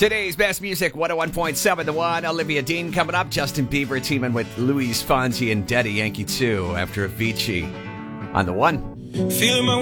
Today's best music, 101.7 The One. Olivia Dean coming up. Justin Bieber teaming with Luis Fonsi and Daddy Yankee 2 after Avicii on The One. Feeling my